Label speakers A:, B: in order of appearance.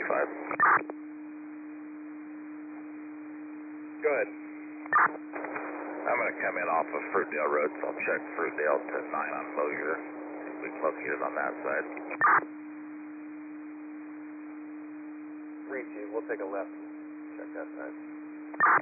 A: side.
B: Go ahead.
A: I'm going to come in off of Fruitdale Road, so I'll check Fruitdale to 9 on Mosier. See if we can locate it on that side.
B: 3-2, we'll take a left. Check that side.